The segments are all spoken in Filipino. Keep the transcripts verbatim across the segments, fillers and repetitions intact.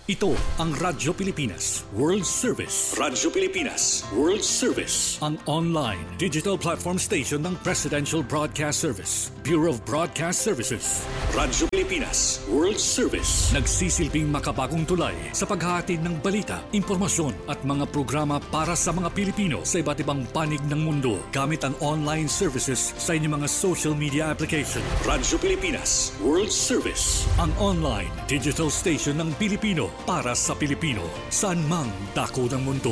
Ito ang Radyo Pilipinas World Service. Radyo Pilipinas World Service. Ang online digital platform station ng Presidential Broadcast Service, Bureau of Broadcast Services. Radyo Pilipinas World Service. Nagsisilbing makabagong tulay sa paghahatid ng balita, impormasyon at mga programa para sa mga Pilipino sa iba't ibang panig ng mundo gamit ang online services sa inyong mga social media application. Radyo Pilipinas World Service. Ang online digital station ng Pilipino para sa Pilipino, saan mang dako ng mundo.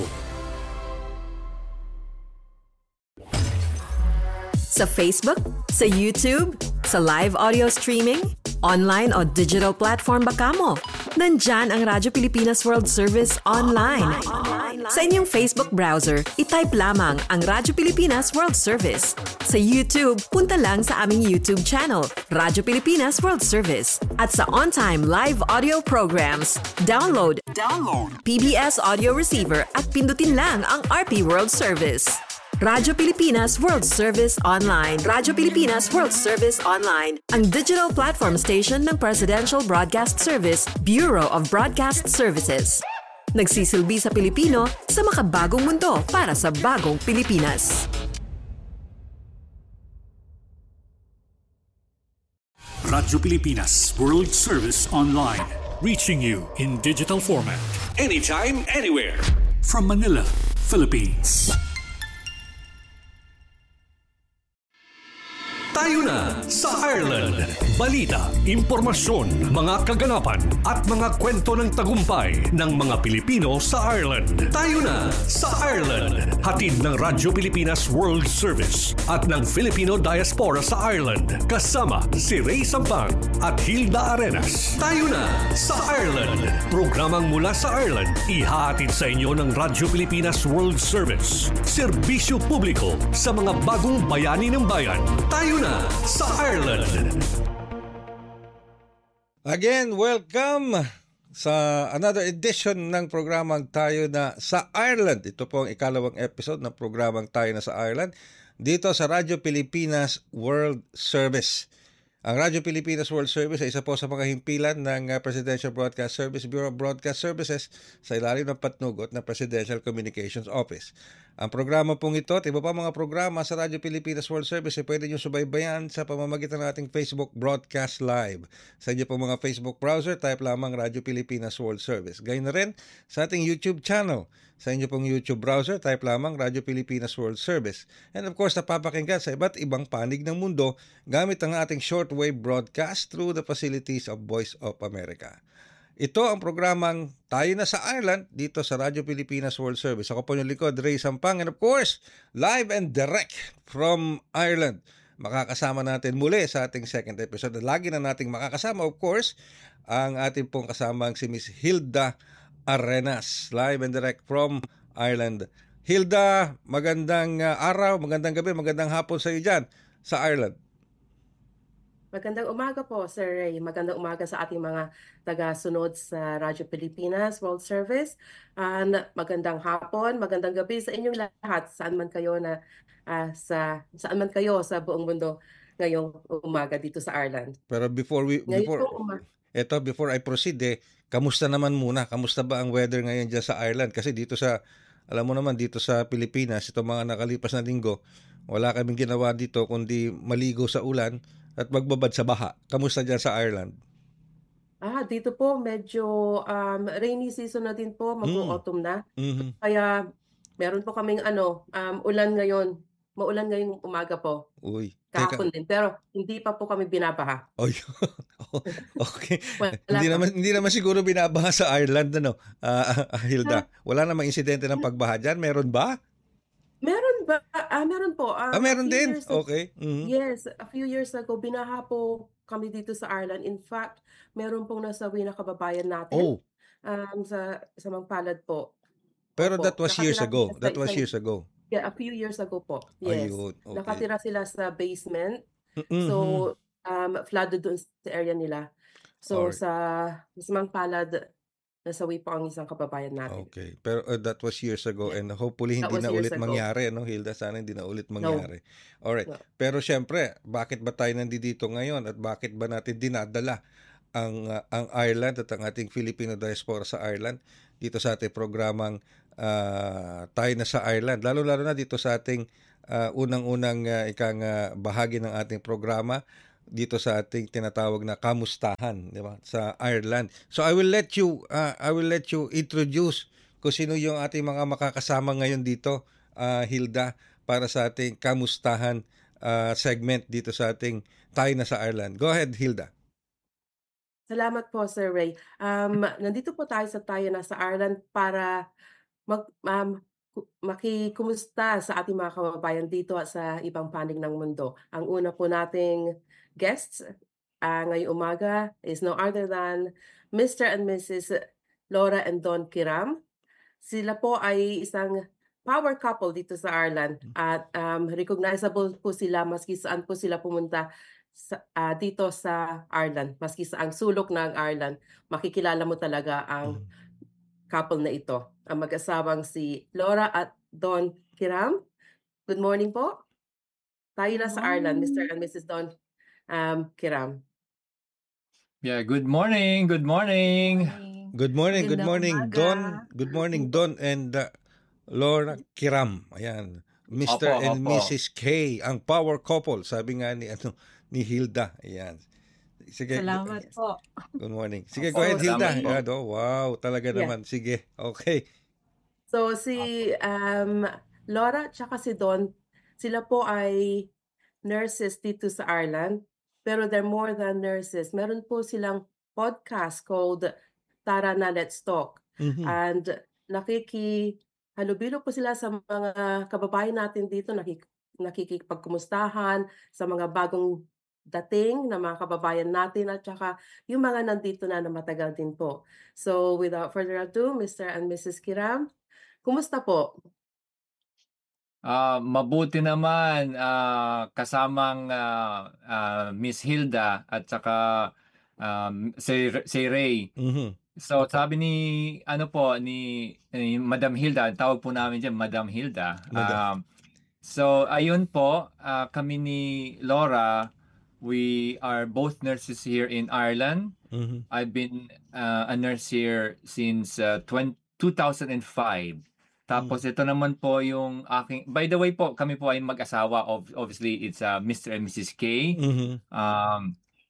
Sa Facebook, sa YouTube, sa live audio streaming, online o digital platform ba kamo? Nandyan ang Radyo Pilipinas World Service online. Sa inyong Facebook browser, itype lamang ang Radyo Pilipinas World Service. Sa YouTube, punta lang sa aming YouTube channel, Radyo Pilipinas World Service. At sa on-time live audio programs, download, download P B S Audio Receiver at pindutin lang ang R P World Service. Radyo Pilipinas World Service Online. Radyo Pilipinas World Service Online, ang digital platform station ng Presidential Broadcast Service, Bureau of Broadcast Services. Nagsisilbi sa Pilipino sa makabagong mundo para sa bagong Pilipinas. Radyo Pilipinas World Service Online, reaching you in digital format, anytime, anywhere. From Manila, Philippines. Tayo na sa Ireland. Balita, impormasyon, mga kaganapan at mga kwento ng tagumpay ng mga Pilipino sa Ireland. Tayo na sa Ireland. Hatid ng Radyo Pilipinas World Service at ng Filipino Diaspora sa Ireland. Kasama si Ray Sampang at Hilda Arenas. Tayo na sa Ireland. Programang mula sa Ireland, ihahatid sa inyo ng Radyo Pilipinas World Service. Serbisyo publiko sa mga bagong bayani ng bayan. Tayo na sa Ireland. Again, welcome sa another edition ng programang Tayo na sa Ireland. Ito po ang ikalawang episode ng programang Tayo na sa Ireland dito sa Radyo Pilipinas World Service. Ang Radyo Pilipinas World Service ay isa po sa mga himpilan ng Presidential Broadcast Service, Bureau of Broadcast Services sa ilalim ng patnugot ng Presidential Communications Office. Ang programa pong ito at iba pa mga programa sa Radyo Pilipinas World Service ay pwede nyo subaybayan sa pamamagitan ng ating Facebook Broadcast Live. Sa inyo pong mga Facebook browser, type lamang Radyo Pilipinas World Service. Gayun na rin sa ating YouTube channel. Sa inyo pong YouTube browser, type lamang Radyo Pilipinas World Service. And of course, napapakinggan sa iba't ibang panig ng mundo gamit ang ating shortwave broadcast through the facilities of Voice of America. Ito ang programang Tayo na sa Ireland dito sa Radyo Pilipinas World Service. Ako po yung likod, Ray Sampang, and of course, live and direct from Ireland. Makakasama natin muli sa ating second episode. Lagi na nating makakasama, of course, ang ating pong kasamang si Miss Hilda Arenas, live and direct from Ireland. Hilda, magandang uh, araw, magandang gabi, magandang hapon sa iyo dyan sa Ireland. Magandang umaga po, Sir Ray. Magandang umaga sa ating mga taga-sunod sa Radyo Pilipinas World Service. And magandang hapon, magandang gabi sa inyong lahat, saan man kayo na uh, sa saan man kayo sa buong mundo ngayong umaga dito sa Ireland. Pero before we before eto before I proceed, eh, kamusta naman muna? Kamusta ba ang weather ngayon diyan sa Ireland? Kasi dito sa alam mo naman dito sa Pilipinas, itong mga nakalipas na linggo, wala kaming ginawa dito kundi maligo sa ulan at magbabad sa baha. Kamusta dyan sa Ireland? Ah, dito po medyo um, rainy season na din po, mag-autumn na. Mm-hmm. Kaya meron po kaming ano, um, ulan ngayon. Maulan ngayong umaga po. Uy. Kahapon din, pero hindi pa po kami binabaha. Oy. Okay. hindi naman hindi naman siguro binabaha sa Ireland, ano, uh, uh, Hilda. Wala namang insidente ng pagbaha diyan, meron ba? Meron ba? Ah, meron po. Uh, ah, meron din? Ago, okay. Mm-hmm. Yes, a few years ago, binaha po kami dito sa Ireland. In fact, meron pong nasawi na kababayan natin oh. um, sa, sa Mangpalad po. Pero Opo. that was years ago. Sa, that was isang, years ago. Yeah, a few years ago po. Yes. Ayun, okay. Nakatira sila sa basement. Mm-hmm. So, um, flooded doon sa area nila. So, right. sa, sa Mangpalad, nasawi po ang isang kababayan natin. Okay. Pero uh, that was years ago and hopefully hindi na ulit ago. mangyari, no, Hilda? Sana hindi na ulit mangyari. No. Alright. No. Pero syempre, bakit ba tayo nandito ngayon at bakit ba natin dinadala ang uh, ang Ireland at ang ating Filipino diaspora sa Ireland dito sa ating programang uh, Tayo na sa Ireland. Lalo-lalo na dito sa ating uh, unang-unang uh, ikang uh, bahagi ng ating programa dito sa ating tinatawag na kamustahan, di ba, sa Ireland. So I will let you uh, I will let you introduce kung sino yung ating mga makakasama ngayon dito, uh, Hilda, para sa ating kamustahan uh, segment dito sa ating Tayo na sa Ireland. Go ahead, Hilda. Salamat po, Sir Ray. Um, nandito po tayo sa Tayo na sa Ireland para mag, um, ku- makikumusta sa ating mga kababayan dito at sa ibang panig ng mundo. Ang una po nating guests uh, ngayong umaga is no other than Mister and Missus Laura and Don Kiram. Sila po ay isang power couple dito sa Ireland at um, recognizable po sila maski saan po sila pumunta sa, ah, dito sa Ireland. Maski sa ang sulok ng Ireland, makikilala mo talaga ang couple na ito. Ang mag-asawang si Laura at Don Kiram. Good morning po. Tayo na sa Ireland, Mister and Missus Don um, Kiram. Yeah, good morning. Good morning. Good morning, good Magandang morning, umaga. Don. Good morning, Don and uh, Laura Kiram. Ayan. Mister Opo, and opo. Missus K, ang power couple, sabi nga ni ano ni Hilda. Ayan. Sige. Salamat po. Good morning. Sige, Opo, go ahead, Hilda. salamat po. Ayan, oh, wow, talaga Yeah. naman. Sige. Okay. So si um, Laura at saka si Don, sila po ay nurses dito sa Ireland, pero they're more than nurses. Meron po silang podcast called Tara na Let's Talk. Mhm. And nakikihalubilo po sila sa mga kababayan natin dito, nakik nakikipagkumustahan sa mga bagong dating na mga kababayan natin at saka yung mga nandito na na matagal din po. So without further ado, Mister and Missus Kiram, kumusta po? Ah, mabuti naman ah, kasamang ah, ah, Miss Hilda at saka um, si, si Ray. Mhm. So sabi ni ano po ni, ni Madam Hilda, ang tawag po namin diyan Madam Hilda. Madam. Um, so ayun po, ah, kami ni Laura, we are both nurses here in Ireland. Mhm. I've been uh, a nurse here since uh, twenty, two thousand five. Tapos ito naman po yung aking, by the way po, kami po ay mag-asawa. Ob- Obviously, it's uh, Mister and Missus K. Mhm. Um,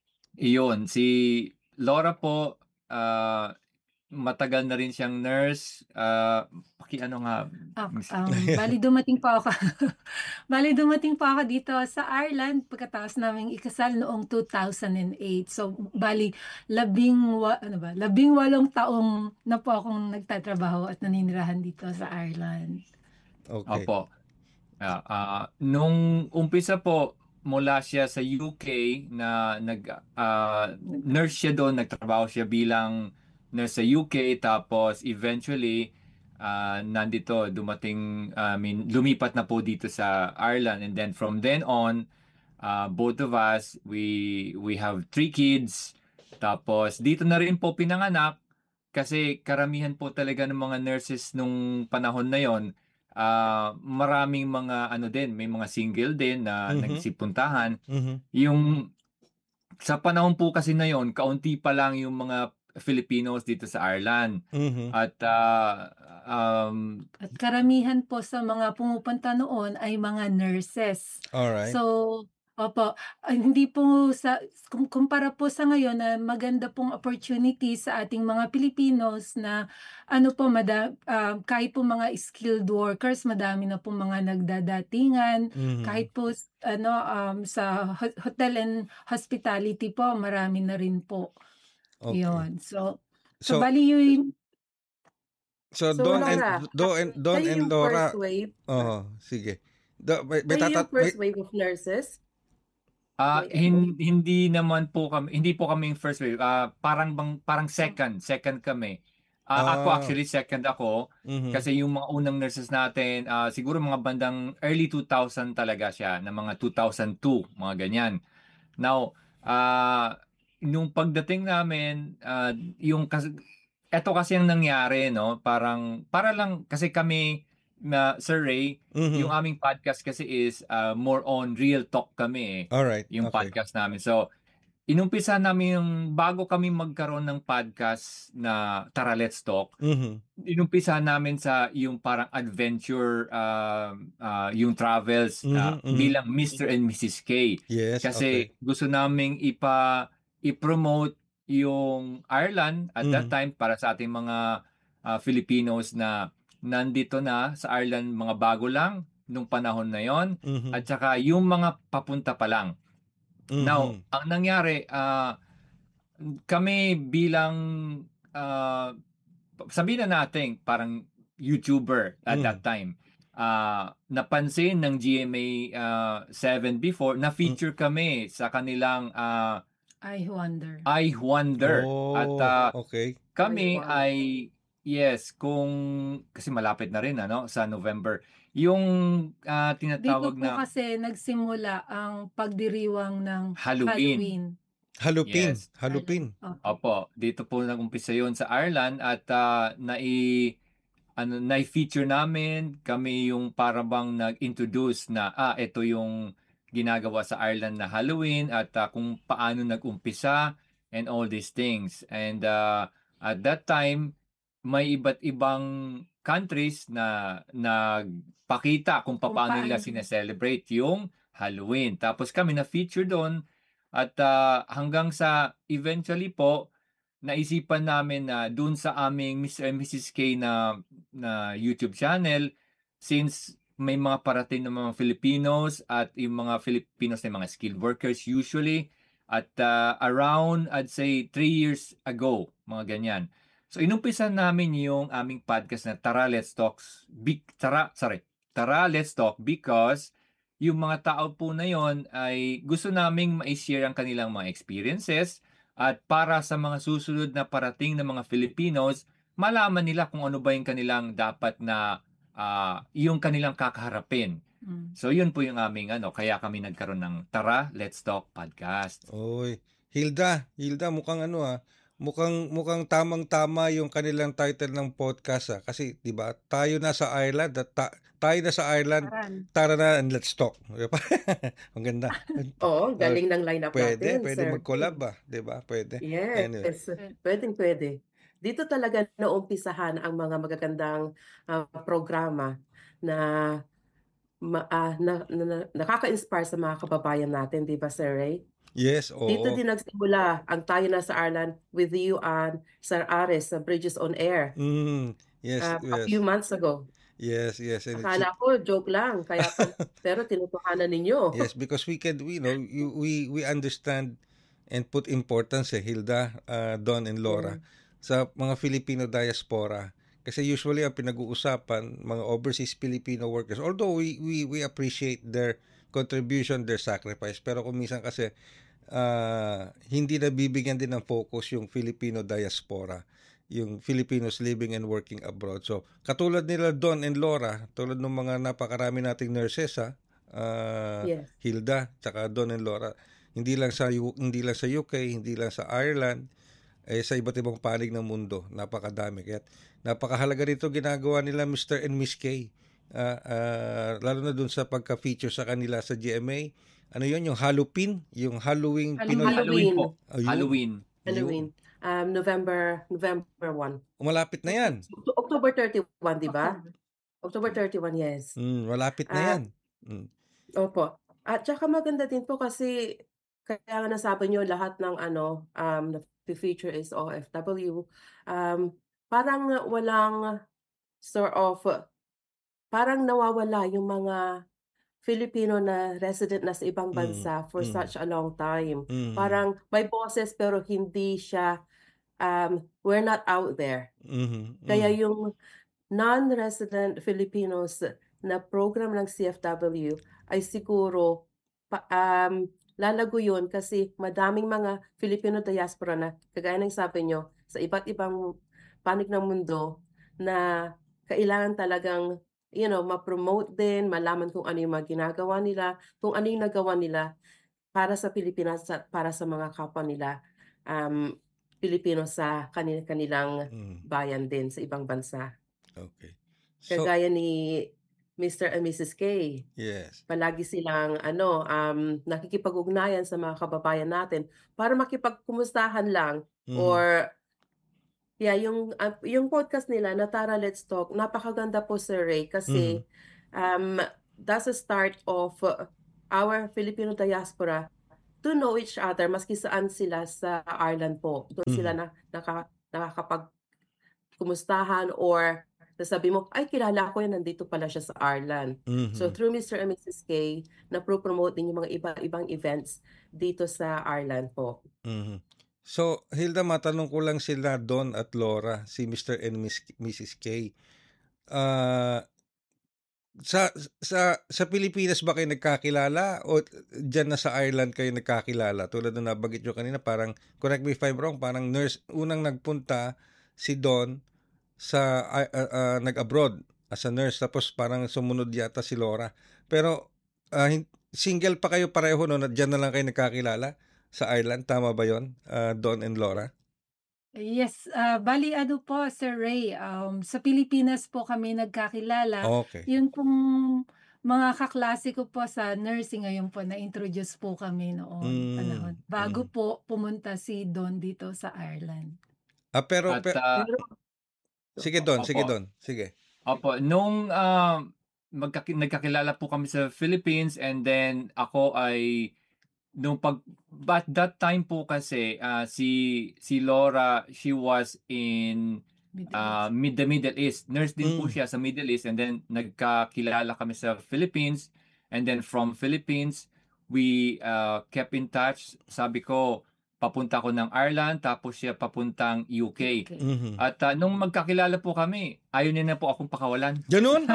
iyon, si Laura po, uh, matagal na rin siyang nurse. Uh, paki ano nga, Ah, Miss- um, bali dumating po ako. Bali dumating po ako dito sa Ireland pagkatapos naming ikasal noong two thousand eight. So bali labing wa, ano ba? Labing walong taong na po akong nagtatrabaho at naninirahan dito sa Ireland. Okay. Opo. Ah, ah, nung umpisa po, mula siya sa U K na nag ah, nurse siya doon, nagtrabaho siya bilang nurse sa U K, tapos eventually ah, nandito dumating, I mean, lumipat na po dito sa Ireland, and then from then on, ah, both of us, we we have three kids. Tapos dito na rin po pinanganak kasi karamihan po talaga ng mga nurses nung panahon na yon, ah, maraming mga ano din, may mga single din na Mhm. nagsipuntahan. Mhm. Yung sa panahon po kasi na yon, kaunti pa lang yung mga Filipinos dito sa Ireland. Mhm. At ah, um, At karamihan po sa mga pumupunta noon ay mga nurses. All right. So, opo, ay, hindi po sa kum- kumpara po sa ngayon na maganda pong opportunity sa ating mga Pilipinos na ano po mada, ah, kahit po mga skilled workers, madami na po mga nagdadatingan. Mhm. Kahit po s- ano um, sa ho- hotel and hospitality po, marami na rin po. Okay. Yun. So, so, So, bali yung so So, Don and Laura, Don and Don kayo and yung Laura. first wave, Oh, sige. Do, may, may kayo tatat yung first may, wave of nurses? Ah, May- hin- hindi naman po kami, hindi po kami yung first wave. Ah, parang bang parang second, second kami. Ah, ako Ah. actually second ako Mhm. kasi yung mga unang nurses natin, ah, siguro mga bandang early two thousand talaga siya, na mga two thousand two, mga ganyan. Now, ah nung pagdating namin, ah, yung kasi eto kasi ang nangyari, no? Parang para lang kasi kami na Sir Ray, Mhm. yung aming podcast kasi is ah, more on real talk kami eh All right. yung Okay. podcast namin. So, inumpisa namin yung bago kami magkaroon ng podcast na Tara Let's Talk, Mhm. inumpisa namin sa yung parang adventure, uh, uh, yung travels uh, Mhm, mhm. bilang mister and missus K. Yes, Kasi okay. gusto naming ipa i-promote yung Ireland at that Mhm. time para sa ating mga uh, Filipinos na nandito na sa Ireland, mga bago lang nung panahon na yon, Mhm. at saka yung mga papunta pa lang. Now, Mhm. ang nangyari, uh, kami bilang uh, sabihin na natin parang YouTuber at Mhm. that time, uh, napansin ng G M A uh, seven before na feature kami sa kanilang uh, I wonder. I Wonder. At Oh, uh, okay. kami I wonder. ay, yes, kung kasi malapit na rin ano sa November, yung uh, Dito tinatawag po na kasi nagsimula ang pagdiriwang ng Halloween. Halloween. Halupin, Yes. halupin. Opo. Opo, dito po nag-umpisa yon sa Ireland at uh, nai ano nai-feature namin, kami yung para bang nag-introduce na ah ito yung ginagawa sa Ireland na Halloween at uh, kung paano nag-umpisa and all these things. And uh, at that time may iba't ibang countries na nagpakita kung Kung paano nila paano. sineselebrate yung Halloween. Tapos kami na-feature doon at uh, hanggang sa eventually po naisipan namin na dun sa aming mister and missus K na na YouTube channel, since may mga parating ng mga Filipinos at yung mga Filipinos na mga skilled workers usually at uh, around I'd say three years ago, mga ganyan. So inumpisan namin yung aming podcast na Tara Let's Talk, big Tara, sorry, Tara Let's Talk because yung mga tao po na yon ay gusto naming ma-share ang kanilang mga experiences at para sa mga susunod na parating na mga Filipinos, malaman nila kung ano ba yung kanilang dapat na uh, yung kanilang kakaharapin. Mm. So yun po yung aming ano, kaya kami nagkaroon ng Tara Let's Talk podcast. Oy, Hilda, Hilda mukhang ano ah, mukhang mukhang tamang-tama yung kanilang title ng podcast ah. Kasi 'di ba, tayo na sa Ireland at ta- tayo na sa Ireland. Taran. Tara na and let's talk. Di ba? Ang ganda. Oo, Oh, galing ng lineup pwede, natin, pwede sir. mag-collab ah, 'di ba? Pwede. Anyway. Yes, pwedeng pwede. Dito talaga naumpisahan ang mga magagandang ah, programa na, ma- ah, na, na, na- nakaka-inspire sa mga kababayan natin, di ba, Sir Ray? Yes, Dito oo. din nagsimula ang Tayo na sa Ireland with you and Sir Ares sa Bridges on Air Mm, yes, ah, a yes. few months ago. Yes, yes. And it's, Akala ko joke lang, kaya pa, pero tinutuhanan ninyo. yes, because we can, we know, you, we we understand and put importance eh, Hilda, uh, Don and Laura, sa mga Filipino diaspora. Kasi usually ang pinag-uusapan, mga overseas Filipino workers, although we, we, we appreciate their contribution, their sacrifice, pero kung minsan kasi uh, hindi nabibigyan din ng focus yung Filipino diaspora, yung Filipinos living and working abroad. So, katulad nila Don and Laura, tulad ng mga napakarami nating nurses ha, uh, Yes. Hilda, tsaka Don and Laura, hindi lang sa U- hindi lang sa U K, hindi lang sa Ireland, eh sa iba't ibang panig ng mundo, napakadami. Kaya napakahalaga rito ginagawa nila mister and Miss K. Uh, uh, lalo na dun sa pagka-feature sa kanila sa G M A. Ano yun? Yung Halloween? Yung Halloween Halloween. Pinoy? Halloween po. Ayun. Halloween. Halloween. Um, November November first. Malapit na yan. Oct- October thirty-first, di ba? October. October thirty-first, yes. Mm, malapit na Ah, yan. Mm. Opo. At saka maganda din po kasi kaya nga nasabi nyo lahat ng ano um na feature is O F W. Um parang walang sort of parang nawawala yung mga Filipino na resident na sa ibang Mm, bansa for mm, such a long time. mm, Parang may boses pero hindi siya um we're not out there. mhm, Kaya mhm. yung non-resident Filipinos na program ng C F W ay siguro pa, um, lalago yun kasi madaming mga Filipino diaspora na kagaya ng sabi nyo sa iba't ibang panig ng mundo na kailangan talagang you know, ma-promote din, malaman kung ano yung mga ginagawa nila, kung ano yung nagawa nila para sa Pilipinas at para sa mga kapwa nila um, Pilipino sa kanil- kanilang Mm, bayan din sa ibang bansa. okay. So, Kagaya ni Mister and Missus K. Yes. Palagi silang ano, um, nakikipag-ugnayan sa mga kababayan natin para makipagkumustahan lang Mhm. or yeah, yung uh, yung podcast nila na Tara Let's Talk, napakaganda po Sir Ray kasi um, that's a start of uh, our Filipino diaspora to know each other maski saan sila sa Ireland po. Doon sila Mhm. na naka, nakakapag kumustahan or sasabi mo, ay kilala ko yan, nandito pala siya sa Ireland. So Mhm. through Mister and Missus K, na-promote din yung mga iba-ibang events dito sa Ireland po. Mhm. So, Hilda, matanong ko lang sila Don at Laura, si Mister and Miss Missus K. Ah, sa sa sa Pilipinas ba kayo nagkakilala o diyan na sa Ireland kayo nagkakilala? Tulad ng nabanggit nyo kanina, parang correct me if I'm wrong, parang nurse unang nagpunta si Don sa ah, ah, ah, nag-abroad as a nurse, tapos parang sumunod yata si Laura. Pero ah, hin- single pa kayo pareho no, na diyan na lang kayo nagkakilala sa Ireland, tama ba 'yon? Ah, Don and Laura? Yes, ah, bali ano po Sir Ray, um, sa Pilipinas po kami nagkakilala. Okay. Yun pong mga kaklase ko po sa nursing ngayon po na-introduce po kami noon panahon. Mm. Bago Mm. po pumunta si Don dito sa Ireland. Ah, pero, At pe- ah, Pero, sige Don, sige opo. Don, sige. Opo, nung ah, magkaki- nagkakilala po kami sa Philippines, and then ako ay nung pag but that time po kasi ah, si si Laura, she was in Middle ah, East. mid the Middle East. Nurse din po Mm. siya sa Middle East, and then nagkakilala kami sa Philippines, and then from Philippines we ah, kept in touch. Sabi ko papunta ko ng Ireland, tapos siya papuntang U K. Okay. Mhm. At ah, nung magkakilala po kami, ayaw niya na po akong pakawalan. Ganun?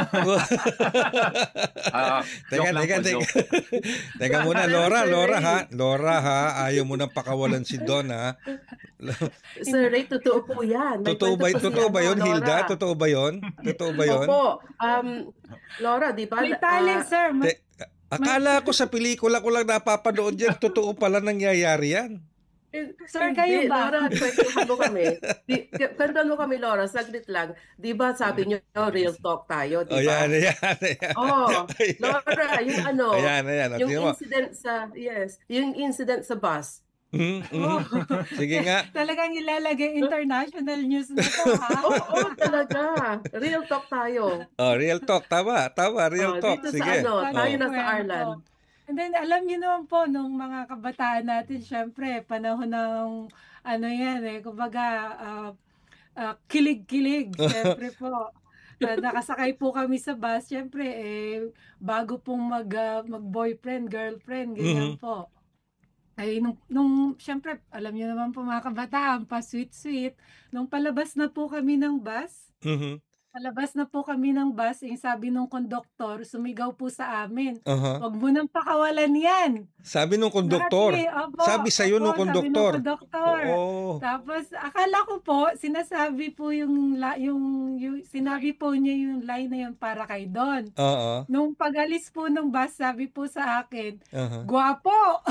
Ah, Teka, joke lang teka, po, teka. joke. Teka muna, Pero, Laura, Sir Laura Ray, ha. Laura ha, ayaw mo nang pakawalan si Don ha. Sir Ray, totoo po yan. May Totoo kwento ba, po si totoo ba ano, yun, Hilda? Laura. Totoo ba yun? Totoo ba yun? Opo, um, Laura, di ba? May tali, ah, sir. May, Te- akala ko sa pelikula ko lang napapanood yan. Totoo pala nangyayari yan. eh, Sir, hindi, kayo ba? Laura, kwentuhan mo kami. Di, k- kwentuhan mo kami, Laura, saglit lang. Di ba sabi niyo, real talk tayo, di O yan, ba? ayan, ayan. Oh, Ayan. Laura, yung ano, Ayan, ayan. O, yung tingnan mo. incident sa, yes, yung incident sa bus. Mhm, mhm. Sige nga. talagang ilalagay international news na to, ha? Oo, oh, talaga. Real talk tayo. Oh, real talk. Tama, tama. Real Oh, talk. dito sa Sige. ano, tayo Oh. na sa Kwento. Ireland. And then, alam niyo naman po, nung mga kabataan natin, syempre, panahon ng, ano yan eh, kumbaga, ah, ah, kilig-kilig, syempre po. Ah, nakasakay po kami sa bus, syempre, eh, bago pong mag, ah, mag-boyfriend, girlfriend, ganyan Mhm. po. Ay, nung, nung, syempre, alam niyo naman po mga kabataan, pa sweet-sweet, nung palabas na po kami ng bus, Mhm. palabas na po kami ng bus, yung sabi nung konduktor, sumigaw po sa amin, Aha. "Wag mo nang pakawalan yan." Sabi nung konduktor. Nakati, opo, Sabi sa'yo nung opo, sabi nung konduktor. konduktor. Oo. Tapos akala ko po sinasabi po yung la, yung, yung sinabi po niya yung line na yun para kay Don. Oo. Nung pag-alis po ng bus, sabi po sa akin, Aha. "Gwapo."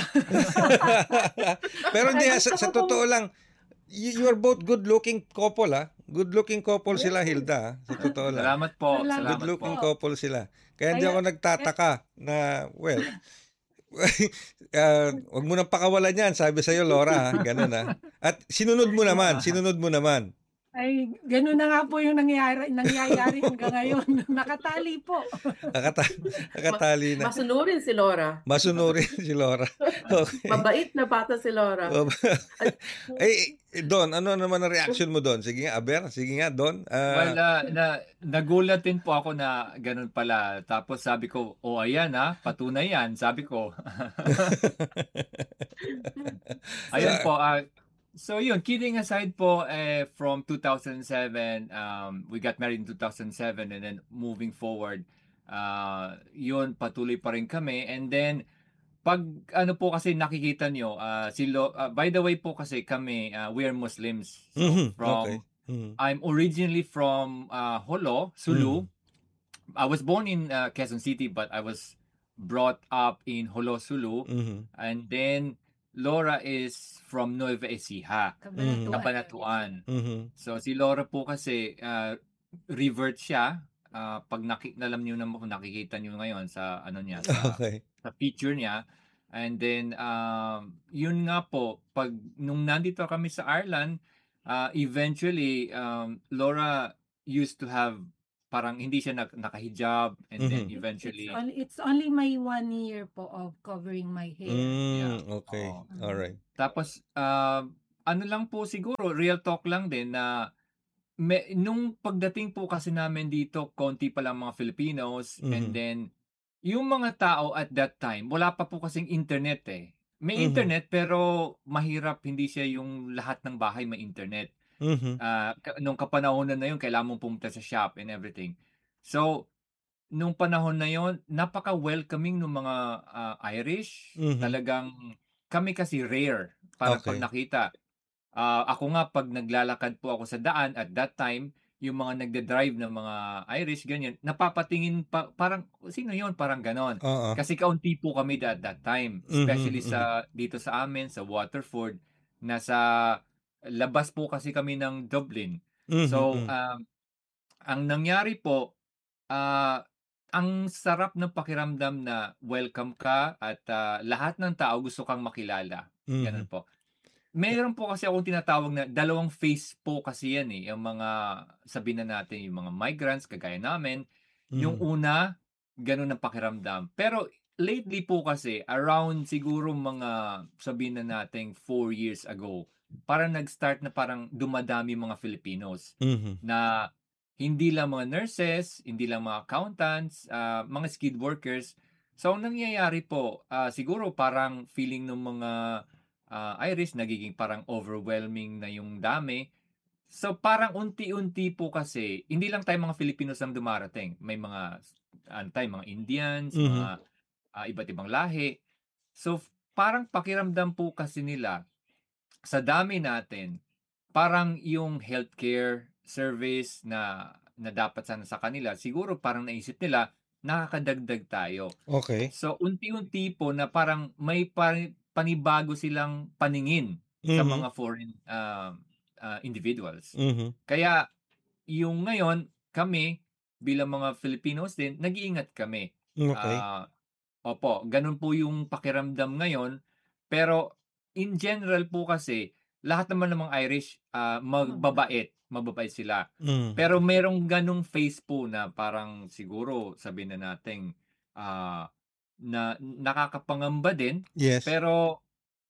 Pero hindi, Ay, sa, gusto sa ko pong- totoo lang, you, you are both good-looking couple, ah. Good-looking couple sila, Hilda, ah. Sa totoo lang. Salamat po, Salamat salamat Good-looking po. couple sila. Kaya hindi Kaya- ako nagtataka na, well, ah, wag mo nang pakawalan yan, sabi sa'yo, Laura, ha? Ganun, ha? At sinunod mo naman, sinunod mo naman. Ay, ganun na nga po yung nangyayari, nangyayari hanggang ngayon. Nakatali po. Nakata nakatali na. Masunurin si Laura. Masunurin si Laura. Okay. Mabait na bata si Laura. Eh, eh, Don, ano naman ang reaction mo doon? Sige nga, Aber. Sige nga, Don. Ah, Well, ah, na, nagulat din po ako na ganun pala. Tapos sabi ko, oh ayan ha, patunay yan, sabi ko. Ayun po, ah, so yun, kidding aside po, eh, from two thousand seven, um, we got married in two thousand seven, and then moving forward, uh, yun, patuloy pa rin kami. And then, pag ano po kasi nakikita nyo, ah, si Lo, ah, by the way po kasi kami, ah, we are Muslims. So mhm, from, okay. Mhm. I'm originally from uh, Holo, Sulu. I was born in uh, Quezon City, but I was brought up in Holo, Sulu. Mhm. And then Laura is from Nueva Ecija, Kabanatuan. Cabanatuan. Mhm. So si Laura po kasi uh, revert siya ah, pag naki alam niyo naman kung nakikita niyo ngayon sa ano niya, sa Okay. sa picture niya. And then, um, yun nga po, 'pag nung nandito kami sa Ireland, ah, eventually, um, Laura used to have parang hindi siya nak naka-hijab, and then Mhm. It's eventually only it's only my one year po of covering my hair. yeah, Mm, okay. oo. Mm. Alright. Tapos, ah, ano lang po siguro, real talk lang din na me nung pagdating po kasi namin dito, konti pa lang mga Filipinos, and Mhm. then yung mga tao at that time, wala pa po kasing internet, eh. May Mhm. internet pero mahirap, hindi siya yung lahat ng bahay may internet. Mhm. Ah, ka nung kapanahunan na yun kailangan mong pumunta sa shop and everything. So, nung panahon na yun, napaka-welcoming nung mga, ah, Irish. Mhm. Talagang kami kasi rare, parang 'pag Okay. nakita. Ah, ako nga 'pag naglalakad po ako sa daan at that time, yung mga nagda-drive na mga Irish ganyan, napapatingin pa parang, "Sino yun?" Parang gano'n. Oo. Kasi kaunti po kami at that time, Mhm, especially mhm. sa dito sa amin sa Waterford. Nasa labas po kasi kami ng Dublin. Mhm, So, hmm. um, ang nangyari po, ah, ang sarap ng pakiramdam na welcome ka at, ah, lahat ng tao gusto kang makilala, gano'n Mhm. po. Meron po kasi akong tinatawag na dalawang face po kasi yan, eh, yung mga sabihin na natin yung mga migrants kagaya namin. Yung Mhm. una, gano'n ang pakiramdam. Pero lately po kasi around siguro mga sabihin na nating four years ago, parang nag-start na parang dumadami mga Filipinos Mhm. na hindi lang mga nurses, hindi lang mga accountants, ah, mga skilled workers. So ang nangyayari po, ah, siguro parang feeling nung mga ah, Irish nagiging parang overwhelming na yung dami. So parang unti-unti po kasi, hindi lang tayo mga Filipinos ang dumarating. May mga ano tayo, mga Indians, Mhm. mga ah, iba't ibang lahi. So f- parang pakiramdam po kasi nila sa dami natin, parang yung healthcare service na na dapat sana sa kanila, siguro parang naisip nila nakakadagdag tayo. Okay. So, unti-unti po na parang may pani panibago silang paningin sa Mhm. mga foreign, um, ah, individuals. Mhm. Kaya yung ngayon, kami bilang mga Filipinos din, nag-iingat kami. Okay. Ah, opo, gano'n po yung pakiramdam ngayon. Pero in general po kasi, lahat naman ng mga Irish, ah, Mabait. magbabait, mababait sila. Hmm. Pero merong gano'ng phase po na parang siguro sabihin na nating, ah, na nakakapangamba din, Yes. pero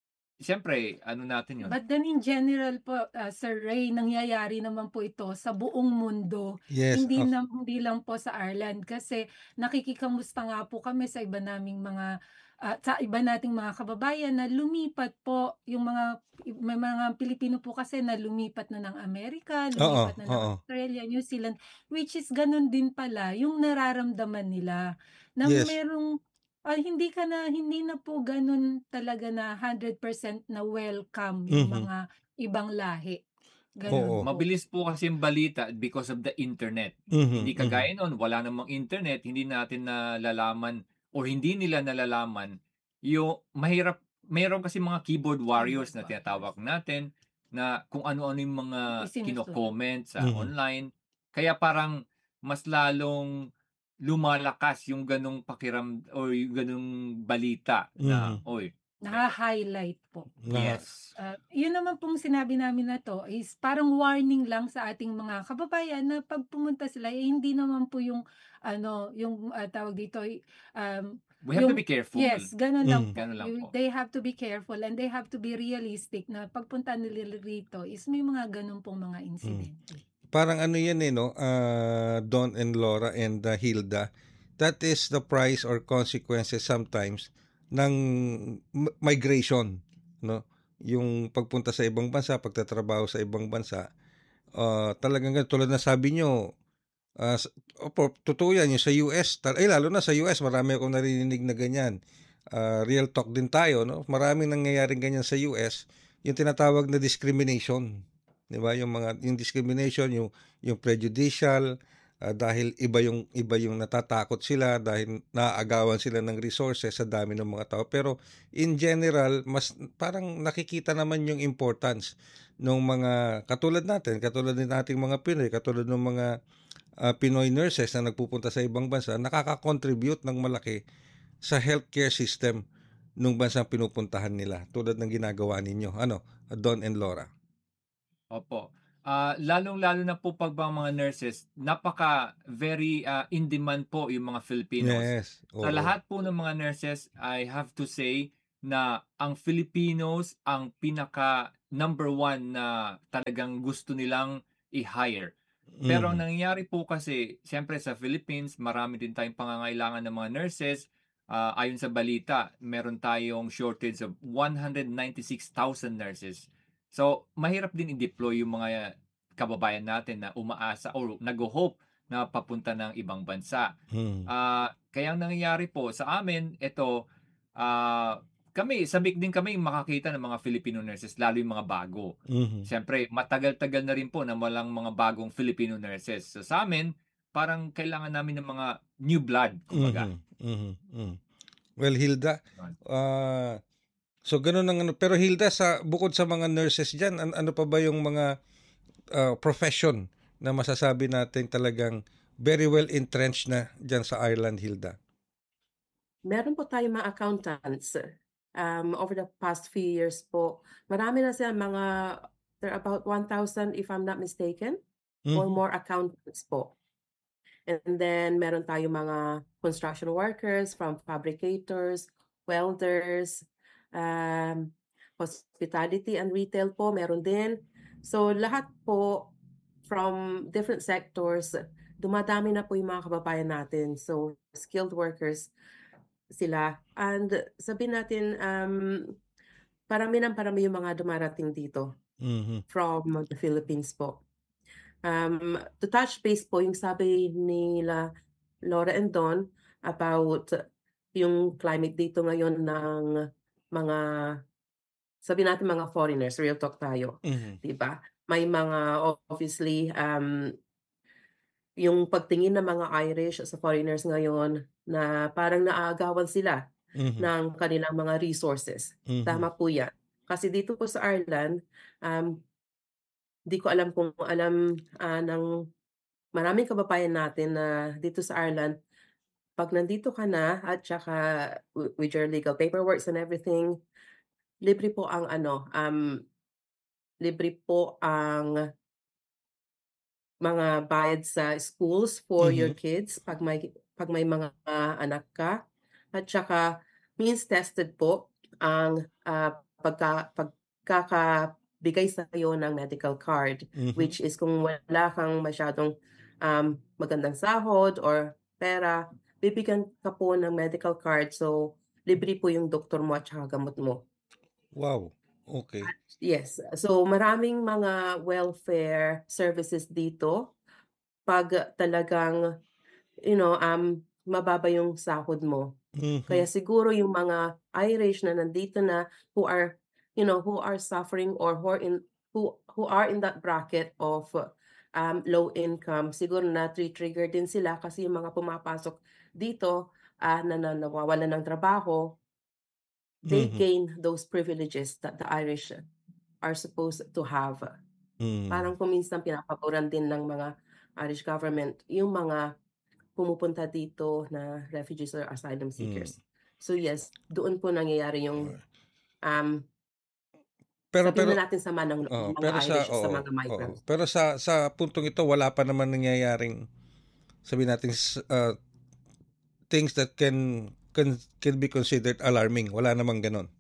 siyempre ano natin 'yun. But then in general po, ah, Sir Ray, nangyayari naman po ito sa buong mundo. Yes. Hindi Oh. na hindi lang po sa Ireland kasi nakikikamusta nga po kami sa iba naming mga ah, sa iba nating mga kababayan na lumipat po yung mga may mga Pilipino po kasi na lumipat na ng Amerika, Oo, lumipat na ng oo. Australia, New Zealand, which is ganun din pala yung nararamdaman nila na Yes. merong ay hindi ka na hindi na po gano'n talaga na hundred percent na welcome yung Mhm. mga ibang lahi, gano'n Oo. po. Mabilis po kasi yung balita because of the internet. Mhm, Hindi mhm. kagaya no'n, wala namang internet, hindi natin nalalaman or hindi nila nalalaman yung mahirap, meron kasi mga keyboard warriors Keyboard na warriors. tinatawag natin na kung ano-ano yung mga Isinusunod. kino-comment sa Mhm. online. Kaya parang mas lalong lumalakas yung gano'ng pakiram or yung gano'ng balita na, Mhm. "Uy, me" Naha-highlight po. Naha yes. Ah, yun naman pong sinabi namin na 'to is parang warning lang sa ating mga kababayan na 'pag pumunta sila, eh, hindi naman po yung ano, yung, ah, tawag dito, y- um, We have to be yung careful. yes, gano'n lang Mhm. po. Gano'n lang You po. they have to be careful and they have to be realistic na pagpunta nila rito is may mga gano'n pong mga Hmm. insidente. Parang ano yan eh, no? Ah, Don and Laura and ah, Hilda. That is the price or consequences sometimes ng m- migration, no? Yung pagpunta sa ibang bansa, pagtatrabaho sa ibang bansa, ah, talagang ganun, tulad na sabi nyo, ah, s- opo, totoo yan, yung sa U S, tal- eh, lalo na sa U S, marami akong narinig na ganyan. Ah, real talk din tayo, no? Maraming nangyayaring ganyan sa U S, yung tinatawag na discrimination. 'Di ba? Yung mga yung discrimination, yung yung prejudicial, ah, dahil iba yung iba yung natatakot sila dahil naaagawan sila ng resources sa dami ng mga tao. Pero in general, mas parang nakikita naman yung importance ng mga katulad natin, katulad din nating mga Pinoy, katulad ng mga uh, Pinoy nurses na nagpupunta sa ibang bansa, nakaka-contribute ng malaki sa healthcare system nung bansang pinupuntahan nila tulad ng ginagawa ninyo. Ano, Don and Laura? Opo. Ah, lalong-lalo na po pag ba mga nurses, napaka very ah, in demand po yung mga Filipinos. Yes. Sa Oo. lahat po ng mga nurses, I have to say na ang Filipinos ang pinaka number one na talagang gusto nilang i-hire. Pero ang Mhm. nangyayari po kasi, siyempre sa Philippines, marami din tayong pangangailangan ng mga nurses. Ah, ayon sa balita, meron tayong shortage of one hundred ninety-six thousand nurses. So, mahirap din i-deploy yung mga kababayan natin na umaasa or nag-hope na papunta ng ibang bansa. Mhm. Ah, kaya ang nangyayari po sa amin, ito, ah, kami, sabik din kami makakita ng mga Filipino nurses, lalo yung mga bago. Mhm. Siyempre, matagal-tagal na rin po na walang mga bagong Filipino nurses. So, sa amin, parang kailangan namin ng mga new blood, kumbaga. Mhm. Mhm. Mhm. Well, Hilda, Yun. ah so ganun ang ano, pero Hilda, sa bukod sa mga nurses diyan, an- ano pa ba yung mga ah, profession na masasabi natin talagang very well entrenched na diyan sa Ireland, Hilda? Meron po tayong mga accountants. Um, over the past few years po, marami na sila mga, there are about one thousand if I'm not mistaken, or Mhm. more accountants po. And then meron tayong mga construction workers, from fabricators, welders, um, hospitality and retail po, meron din. So lahat po from different sectors, dumadami na po yung mga kababayan natin. So skilled workers sila. And sabihin natin, um, parami ng parami yung mga dumarating dito Mhm. from the Philippines po. Um, to touch base po yung sabi nila Laura and Don about yung climate dito ngayon ng mga, sabi natin mga foreigners, real talk tayo, Mhm. 'di ba? May mga obviously um yung pagtingin ng mga Irish sa foreigners ngayon na parang naaagawan sila Mhm. ng kanilang mga resources. Mhm. Tama po 'yan. Kasi dito po sa Ireland, um, di ko alam kung alam ah, ng maraming kababayan natin na dito sa Ireland, pag nandito ka na at saka wi- with your legal paperwork and everything, libre po ang ano, um, libre po ang mga bayad sa schools for your Mhm. kids pag may pag may mga anak ka. At saka means tested po ang ah, pagka pagkakabigay sa'yo ng medical card, Mhm. which is kung wala kang masyadong um, magandang sahod or pera, bibigyan ka po ng medical card. So, libre po yung doktor mo at saka gamot mo. Wow. Okay. Yes. So, maraming mga welfare services dito pag talagang, you know, um, mababa yung sahod mo. Kaya Mhm. siguro yung mga Irish na nandito na who are, you know, who are suffering or who are in who who are in that bracket of um, low income, siguro na trigger din sila kasi yung mga pumapasok dito ah, na, na nawawalan ng trabaho, they Mhm. gain those privileges that the Irish are supposed to have. Mhm. Parang kung minsan pinapaboran din ng mga Irish government yung mga pumupunta dito na refugees or asylum Mm. seekers. So yes, doon po nangyayari yung um, Pero sabihin pero na natin sama ng loob oo, ng mga pero sa Irish sa oo, mga oo. migrants. Pero sa sa puntong ito wala pa naman nangyayaring sabi natin s- uh, things that can can can be considered alarming. Wala namang ganon.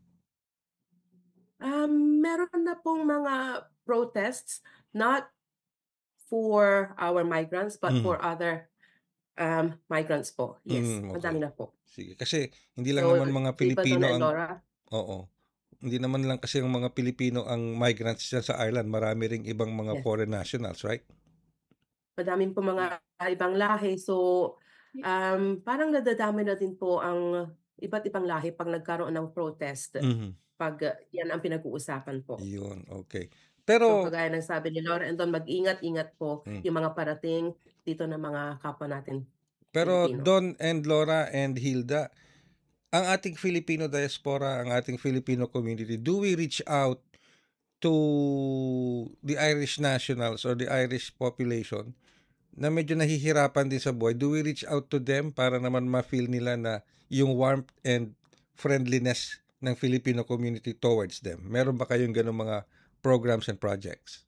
Um, meron na pong mga protests, not for our migrants, but Mhm. for other um, migrants po. Yes, Mm, madami okay. na po. Sige, kasi hindi lang So, naman mga di ba Donna Pilipino and ang Laura? oo. Hindi naman lang kasi ang mga Pilipino ang migrants dyan sa Ireland. Marami ring ibang mga Yes. foreign nationals, right? Madaming po mga ibang lahi. So, um, parang nadadami na din po ang iba't ibang lahi pag nagkaroon ng protest. Mhm. Pag uh, yan ang pinag-uusapan po. Yun, okay. So, Pero kagaya ng sabi ni Laura and Don, mag-ingat-ingat po Mm. yung mga parating dito ng mga kapwa natin pero Pilipino. Don and Laura and Hilda, ang ating Filipino diaspora, ang ating Filipino community, do we reach out to the Irish nationals or the Irish population na medyo nahihirapan din sa buhay, do we reach out to them para naman ma-feel nila na yung warmth and friendliness ng Filipino community towards them? Meron ba kayong ganung mga programs and projects?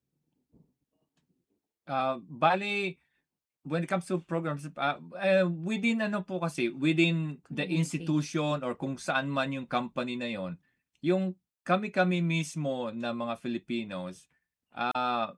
Uh, bali, when it comes to programs, uh, uh, within ano po kasi, within the Community. institution or kung saan man yung company na yon, yung kami-kami mismo na mga Filipinos, uh,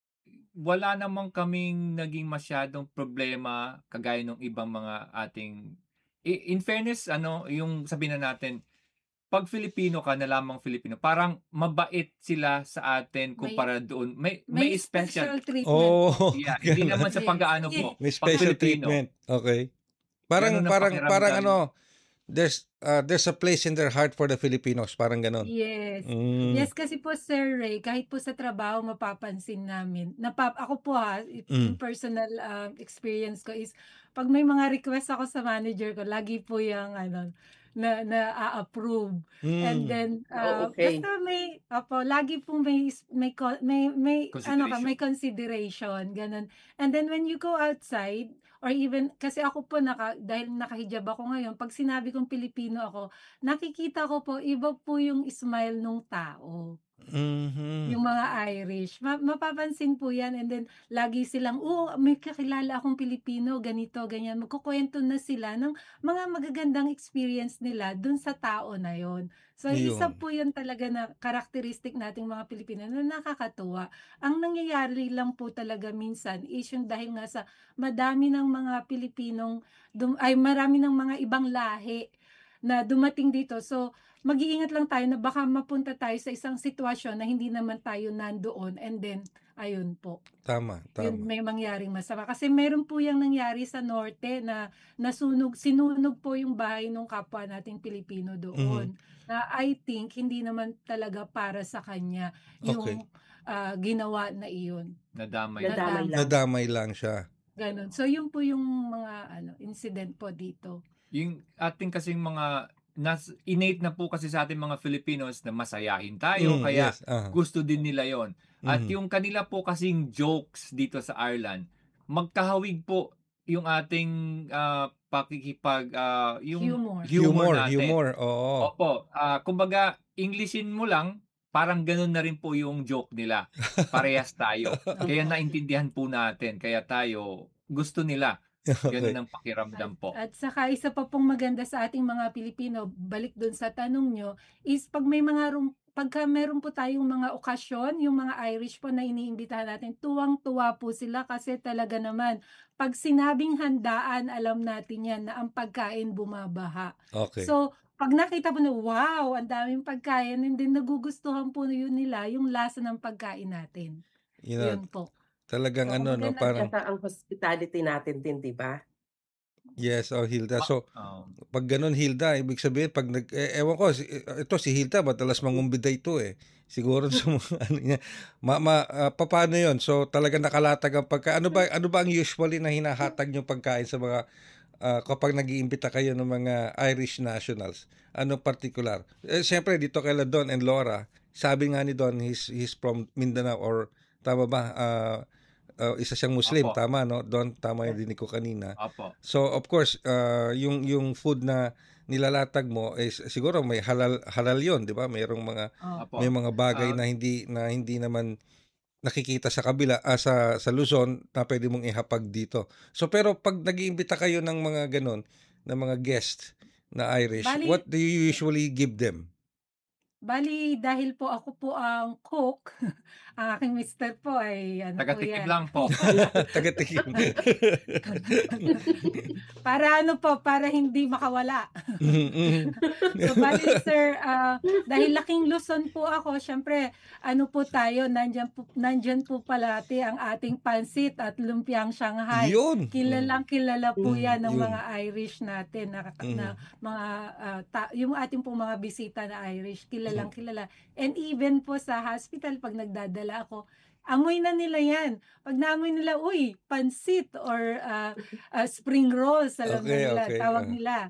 wala namang kaming naging masyadong problema kagaya ng ibang mga ating, i- in fairness, ano, yung sabihin na natin, pag Filipino ka na lamang Filipino, parang mabait sila sa atin May, kumpara doon. May may may special. special treatment Oh, po. Yeah, hindi ganun. naman sa Yes. pag-aano Yes. po. May Pag special Filipino, treatment. Okay. Parang ganun ang parang parang pakiramdam. ano, there's uh, there's a place in their heart for the Filipinos, parang ganon. Yes. Mm. Yes, kasi po Sir Ray, kahit po sa trabaho mapapansin namin. Napap ako po ha, if- Mm. yung personal uh, experience ko is pag may mga request ako sa manager ko, lagi po yung ano na na-approve. And Mm. then Oh, uh, okay. basta may apo, lagi po may is- may co- may may ano ka, may Consideration. consideration, ganun. And then when you go outside or even kasi ako po naka dahil nakahijab ako ngayon, pag sinabi kong Pilipino ako, nakikita ko po iba po yung smile nung tao. Mhm. Yung mga Irish, ma- mapapansin po yan. And then, lagi silang, oh, may kakilala akong Pilipino, ganito, ganyan. Magkukwento na sila ng mga magagandang experience nila dun sa tao na yon. So, isa Yun. po yan talaga na karakteristik nating mga Pilipino na nakakatuwa. Ang nangyayari lang po talaga minsan is yung dahil nga sa madami ng mga Pilipinong, dum- ay marami ng mga ibang lahi na dumating dito. So, mag-iingat lang tayo na baka mapunta tayo sa isang sitwasyon na hindi naman tayo nandoon and then, ayun po, Tama, yun tama. may mangyaring masama. Kasi meron po yung nangyari sa norte na nasunog, sinunog po yung bahay ng kapwa nating Pilipino Mhm. doon. Na I think hindi naman talaga para sa kanya Okay. yung ah, ginawa na iyon. Nadamay Na lang. Nadamay dam- lang. Nadamay lang siya. Ganun. So, yun po yung mga ano incident po dito. Yung ating kasing mga nas innate na po kasi sa ating mga Filipinos na masayahin tayo, Mm, kaya yes. Aha. gusto din nila yon. At Mhm. yung kanila po kasing jokes dito sa Ireland, magkahawig po yung ating ah, pakikipag ah, yung Humor. humor Humor, natin. humor. Oo. Opo, ah, kumbaga Englishin mo lang, parang ganun na rin po yung joke nila. Parehas tayo. Kaya Opo. naintindihan po natin, kaya tayo gusto nila. Okay. Ganun ang pakiramdam At, po. at saka isa pa pong maganda sa ating mga Pilipino, balik dun sa tanong nyo, is pag may mga rum, pagka meron po tayong mga okasyon, yung mga Irish po na iniimbitahan natin, tuwang-tuwa po sila kasi talaga naman, pag sinabing handaan, alam natin yan na ang pagkain bumabaha. Okay. So, pag nakita po na, wow, ang daming pagkain, and then nagugustuhan po yun nila yung lasa ng pagkain natin. You know, Yun po. talagang So, ano, no, maganda parang, Saka ang hospitality natin din, di ba? yes, oh, Hilda. So, Oh. pag ganun, Hilda, ibig sabihin, pag nag, eh, ewan ko, si- eh, ito si Hilda, madalas mangumbida ito eh. Siguro sa mga ano niya, ma, ma, ah, paano yun? So, talagang nakalatag ang pagkain. Ano ba, ano ba ang usually na hinahatag yung pagkain sa mga, ah, kapag nag-iimbita kayo ng mga Irish nationals? Ano particular? Eh, siyempre, dito kay Don and Laura, sabi nga ni Don, he's, he's from Mindanao or, tama ba, ah, ah, isa siyang Muslim, Opo. tama, no? Don, tama yung dinig ko kanina. Opo. So of course, uh, yung yung food na nilalatag mo is siguro may halal halal 'yon, 'di ba? Mayroong mga Oh. Opo. may mga bagay Ah, na hindi na hindi naman nakikita sa kabila ah, sa sa Luzon na pwede mong ihapag dito. So pero pag nag-iimbita kayo ng mga ganon, ng mga guests na Irish, Bali, what do you usually give them? Bali, dahil po ako po ang cook, ang aking mister po ay ano po taga-tikim yan. lang po. Taga-tikim. Para ano po, para hindi makawala. Mhm. So, bali sir, ah, dahil laking Luzon po ako, syempre, ano po tayo, nandyan po, nandyan po palati ang ating pansit at lumpiang Shanghai. Yun. Kilalang kilala po Mm, yan ng yun. mga Irish natin, na, Mm. na mga, ah, ta- yung ating pong mga bisita na Irish, kilalang Mm. kilala. And even po sa hospital, pag nagdadala ako, amoy na nila yan. Pag naamoy nila, uy, pansit or ah, ah, spring rolls, alam na Okay, nila, okay. tawag ah. nila.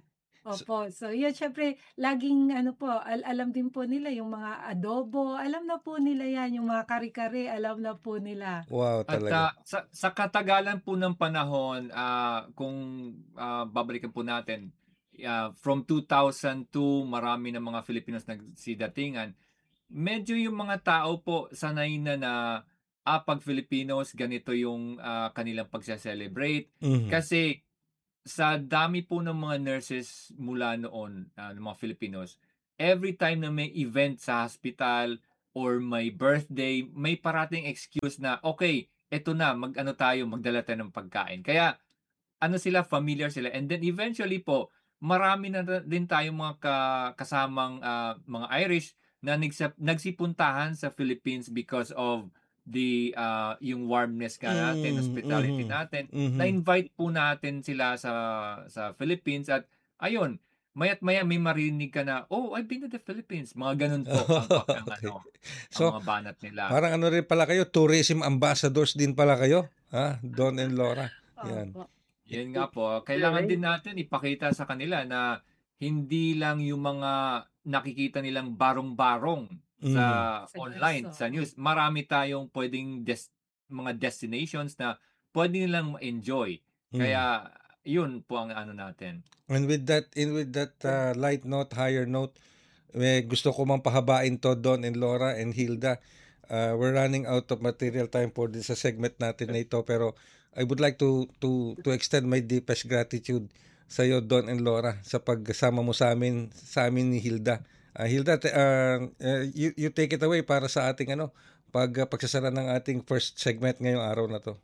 Opo. So, yun, syempre, laging ano po, al alam din po nila yung mga adobo, alam na po nila yan, yung mga kare-kare, alam na po nila. Wow, At talaga. ah, sa, sa katagalan po ng panahon, ah, kung ah, babalikan po natin, ah, from two thousand two, marami ng mga Filipinos nagsidatingan. Medyo yung mga tao po sanay na na ah, pag Filipinos, ganito yung ah, kanilang pagse-celebrate. Mhm. Kasi sa dami po ng mga nurses mula noon, ah, ng mga Filipinos, every time na may event sa hospital or may birthday, may parating excuse na, okay, eto na, mag-ano tayo, magdala tayo ng pagkain. Kaya, ano sila, familiar sila. And then eventually po, marami na ra- din tayong mga ka- kasamang ah, mga Irish na nagsap- nagsipuntahan sa Philippines because of the ah, yung warmness ka natin, Mm, hospitality mhm, natin. mhm. Na-invite po natin sila sa sa Philippines at ayun, maya't maya may marinig ka na, "Oh, I've been to the Philippines." Mga ganun po ang pak ang Okay. ano, ang So, mga banat nila. parang ano rin pala kayo, tourism ambassadors din pala kayo, ha? Don and Laura. Yan. Opo. Yan nga po, Sir kailangan Ray. din natin ipakita sa kanila na hindi lang yung mga nakikita nilang barong-barong sa Mhm. Sa online, news, sa oo. news. Marami tayong pwedeng des- mga destinations na pwede nilang ma-enjoy. Mhm. Kaya yun po ang ano natin. And with that, in with that uh, light note, higher note, eh, gusto ko mang pahabain to, Don and Laura and Hilda. Uh, we're running out of material time for this sa segment natin na ito, pero I would like to to to extend my deepest gratitude sa iyo, Don and Laura, sa pagsama mo sa amin, sa amin ni Hilda. Uh, Hilda, te- uh, uh, you, you take it away para sa ating ano, pag uh, pagsasara ng ating first segment ngayong araw na to.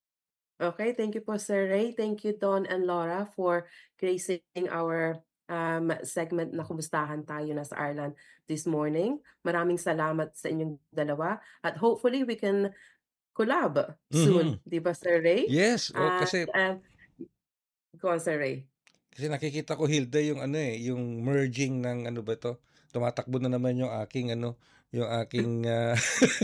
Okay, thank you po, Sir Ray. Thank you, Don and Laura, for gracing our um, segment na kumustahan tayo na sa Ireland this morning. Maraming salamat sa inyong dalawa. At hopefully, we can collab soon. Mhm. Di ba, Sir Ray? Yes, oh, At, kasi um, go on, Sir Ray. Kasi nakikita ko, Hilda, yung ano eh, yung merging ng ano ba to? Tumatakbo na naman yung aking ano, yung aking ah,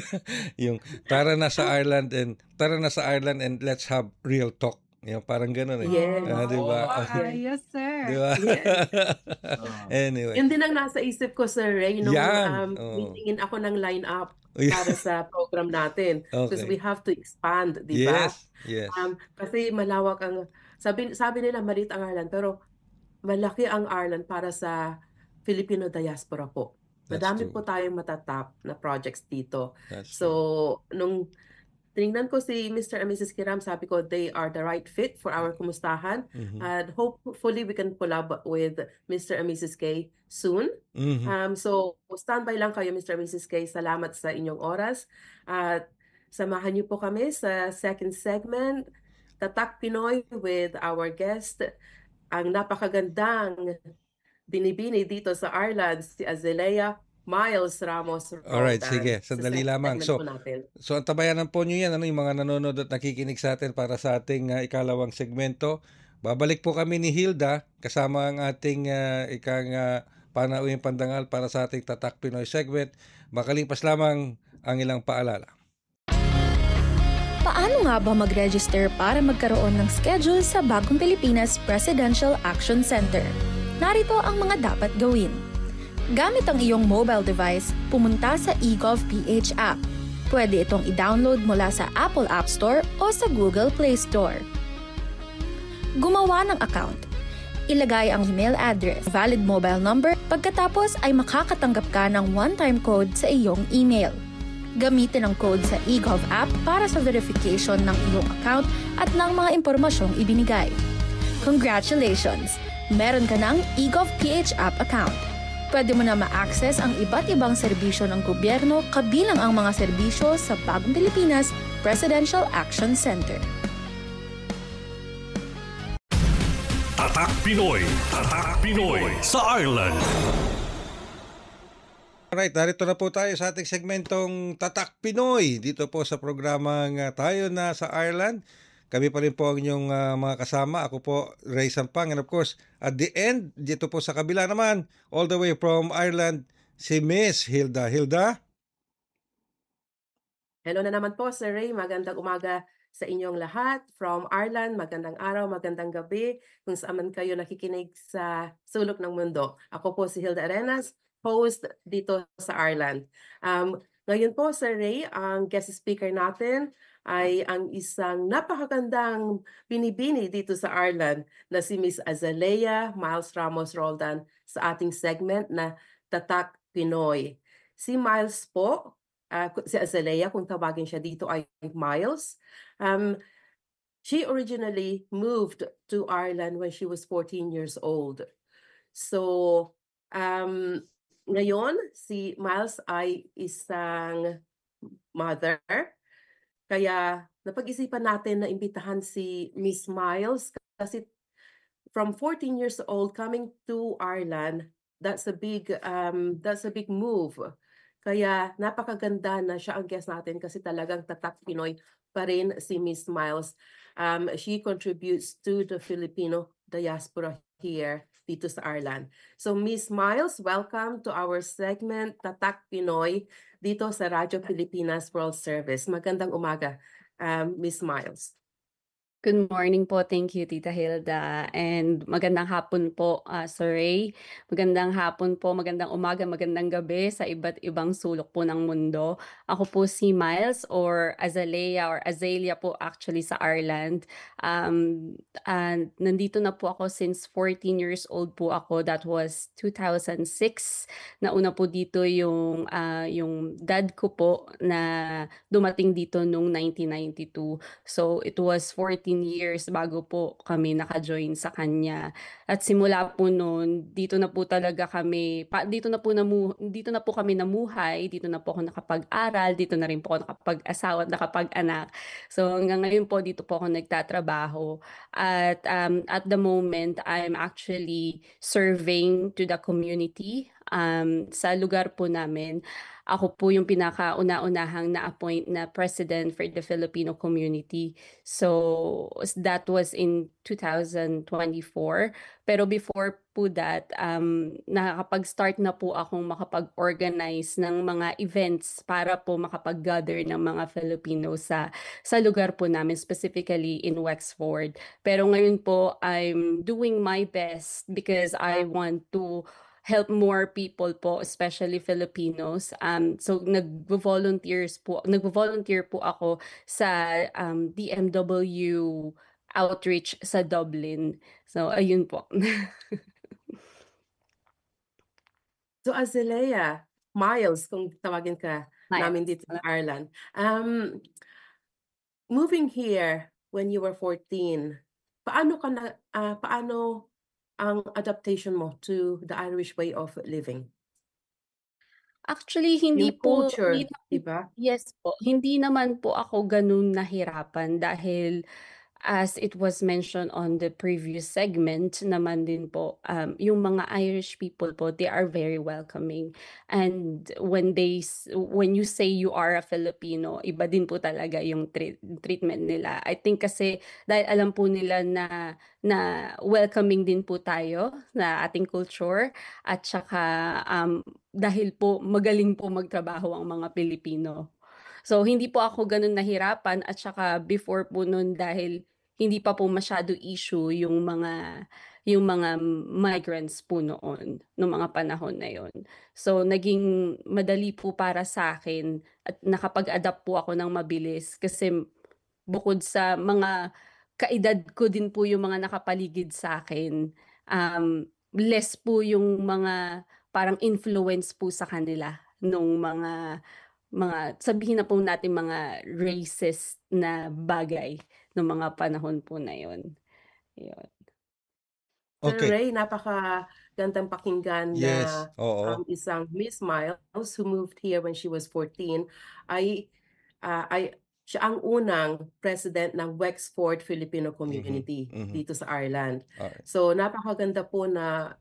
yung tara na sa Ireland and tara na sa Ireland and let's have real talk. Yung parang gano'n eh. Yes. Ah, di ba? Oo, Oh, ayos, sir. Di ba? Yes. Ah. Anyway. Yun din ang nasa isip ko, Sir Ray, nung Yan. um, Oo. meetingin ako ng line-up Yeah. para sa program natin. Because Okay. we have to expand, di ba? Yes. Yes. Um, kasi malawak ang, sabi, sabi nila maliit ang Ireland, pero malaki ang Ireland para sa Filipino diaspora po. That's Madami true. po tayong matatap na projects dito. That's So, true. nung tinignan ko si Mister and Missus Kiram, sabi ko they are the right fit for our kumustahan. Mhm. And hopefully we can collab with Mister and Missus K soon. Mhm. Um, so, standby lang kayo, Mister and Missus K. Salamat sa inyong oras. At samahan niyo po kami sa second segment, Tatak Pinoy, with our guest, ang napakagandang binibini dito sa Ireland, si Azalea Miles Ramos Alright, Roldan. sige. Sa Sandali second lamang. segment So, po natin. So, ang tabayanan po nyo yan, ano, yung mga nanonood at nakikinig sa atin para sa ating uh, ikalawang segmento. Babalik po kami ni Hilda kasama ang ating uh, ikang uh, panauwing pandangal para sa ating Tatak Pinoy segment. Makalipas lamang ang ilang paalala. Paano nga ba mag-register para magkaroon ng schedule sa Bagong Pilipinas Presidential Action Center? Narito ang mga dapat gawin. Gamit ang iyong mobile device, pumunta sa eGovPH app. Pwede itong i-download mula sa Apple App Store o sa Google Play Store. Gumawa ng account. Ilagay ang email address, valid mobile number, pagkatapos ay makakatanggap ka ng one-time code sa iyong email. Gamitin ang code sa eGov app para sa verification ng iyong account at ng mga impormasyong ibinigay. Congratulations! Meron ka ng eGovPH app account. Pwede mo na ma-access ang iba't ibang serbisyo ng gobyerno kabilang ang mga serbisyo sa Bagong Pilipinas Presidential Action Center. Tatak Pinoy, Tatak Pinoy sa Ireland. Alright, narito na po tayo sa ating segmentong Tatak Pinoy dito po sa programang uh, Tayo na sa Ireland. Kami pa rin po ang inyong uh, mga kasama. Ako po, Ray Sampang. And of course, at the end, dito po sa kabila naman, all the way from Ireland, si Miss Hilda. Hilda? Hello na naman po, Sir Ray. Magandang umaga sa inyong lahat. From Ireland, magandang araw, magandang gabi, kung saan man kayo nakikinig sa sulok ng mundo. Ako po si Hilda Arenas, host dito sa Ireland. Um, ngayon po, Sir Ray, ang guest speaker natin ay ang isang napakagandang binibini dito sa Ireland na si Miss Azalea Miles Ramos Roldan sa ating segment na Tatak Pinoy. Si Miles po, uh, si Azalea, kung tawagin siya dito ay Miles, um, she originally moved to Ireland when she was fourteen years old. So, um, ngayon, si Miles ay isang mother. Kaya napag-isipan natin na imbitahan si Miss Miles kasi from fourteen years old coming to Ireland, that's a big um that's a big move. Kaya napakaganda na siya ang guest natin kasi talagang tatak Pinoy pa rin si Miss Miles. Um, she contributes to the Filipino diaspora here dito sa Ireland. So Miss Miles, welcome to our segment Tatak Pinoy dito sa Radyo Pilipinas World Service. Magandang umaga, um, Miss Miles. Good morning po. Thank you, Tita Hilda. And magandang hapon po, uh, Sir Ray. Magandang hapon po, magandang umaga, magandang gabi sa iba't ibang sulok po ng mundo. Ako po si Miles or Azalea or Azalea po actually sa Ireland. Um, and nandito na po ako since fourteen years old po ako. That was two thousand six. Nauna po dito yung, uh, yung dad ko po na dumating dito noong nineteen ninety-two. So it was fourteen years bago po kami naka-join sa kanya. At simula po noon, dito na po talaga kami, pa, dito na po namu, dito na po kami namuhay, dito na po ako nakapag-aral, dito na rin po ako nakapag-asawa at nakapag-anak. So hanggang ngayon po dito po ako nagtatrabaho. At um, at the moment, I'm actually serving to the community um, sa lugar po namin. Ako po yung pinaka-una-unahang na-appoint na president for the Filipino community. So that was in two thousand twenty-four. Pero before po that, um, nakakapag-start na po akong makapag-organize ng mga events para po makapag-gather ng mga Filipino sa, sa lugar po namin, specifically in Wexford. Pero ngayon po, I'm doing my best because I want to help more people po, especially Filipinos. Um, so nag-volunteers po, nag-volunteer po ako sa um, D M W outreach sa Dublin. So ayun po. So Azalea, Miles, kung tawagin ka Miles. namin dito sa Ireland. Um, moving here when you were fourteen, paano ka na, uh, paano ang adaptation mo to the Irish way of living? Actually, hindi Yung po, culture, hindi, diba? yes po, hindi naman po ako ganun nahirapan dahil as it was mentioned on the previous segment naman din po, um, yung mga Irish people po, they are very welcoming. And when they, when you say you are a Filipino, iba din po talaga yung treat, treatment nila. I think kasi dahil alam po nila na, na welcoming din po tayo na ating culture at saka um, dahil po magaling po magtrabaho ang mga Pilipino. So hindi po ako ganun nahirapan at saka before po nun dahil hindi pa po masyado issue yung mga yung mga migrants po noon noong mga panahon na yon. So naging madali po para sa akin at nakapag-adapt po ako ng mabilis kasi bukod sa mga kaedad ko din po yung mga nakapaligid sa akin, um, less po yung mga parang influence po sa kanila nung mga mga sabihin na po natin mga racist na bagay ng mga panahon po na yon. Yun. Sir Okay. Ray, napakagandang pakinggan Yes, na oo. um, isang Miss Miles who moved here when she was fourteen ay uh, ay siya ang unang president ng Wexford Filipino Community Mhm, mhm. dito sa Ireland. Alright. So napakaganda po na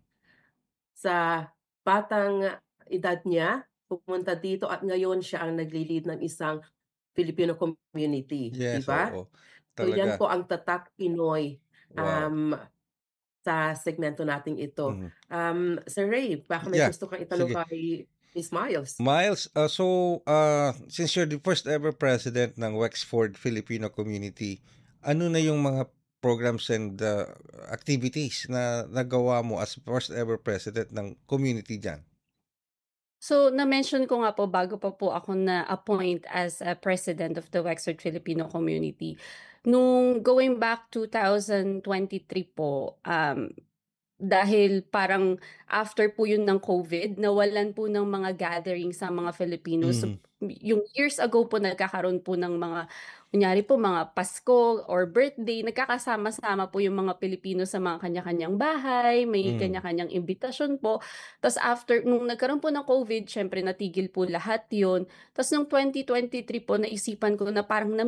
sa batang edad niya pumunta dito at ngayon siya ang nagli-lead ng isang Filipino community, di Yes, ba? oo. So yan Talaga. po ang Tatak Pinoy Wow. um, sa segmento nating ito. Mhm. Um, Sir Ray, baka may Yeah, gusto kang itanong sige. kay Miss Miles. Miles, uh, so uh, since you're the first ever president ng Wexford Filipino Community, ano na yung mga programs and uh, activities na nagawa mo as first ever president ng community dyan? So, na-mention ko nga po bago pa po ako na-appoint as a president of the Wexford Filipino Community. Nung going back twenty twenty-three po, um, dahil parang after po yun ng COVID, nawalan po ng mga gatherings sa mga Filipinos. So, Mm. yung years ago po nagkakaroon po ng mga, kunyari po mga Pasko or birthday, nagkakasama-sama po yung mga Pilipino sa mga kanya-kanyang bahay, may Mm. kanya-kanyang imbitasyon po. Tapos after, nung nagkaroon po ng COVID, syempre natigil po lahat yun. Tapos nung twenty twenty-three po, naisipan ko na parang